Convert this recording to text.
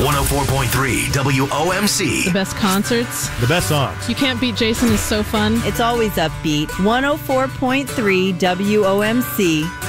104.3 WOMC. The best concerts. The best songs. You Can't Beat Jason is so fun. It's always upbeat. 104.3 WOMC.